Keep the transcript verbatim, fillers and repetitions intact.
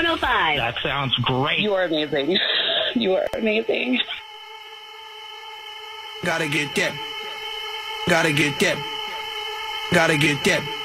oh five. That sounds great. You are amazing. You are amazing. Gotta get that. Gotta get that. Gotta get that.